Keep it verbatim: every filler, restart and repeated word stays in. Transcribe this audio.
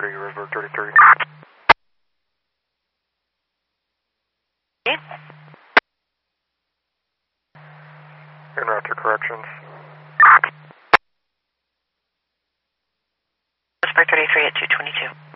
thirty, Roseburg thirty-three. Okay. En route to corrections. Roseburg thirty-three at two twenty-two.